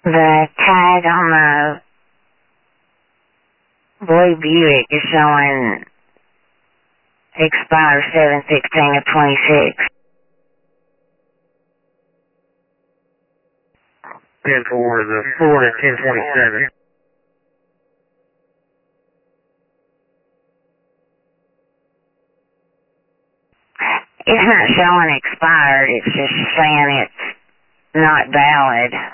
The tag on the blue Buick is showing expire 7/16 of 26. 10-4 the Florida 1027. It's not showing expired, it's just saying it's not valid.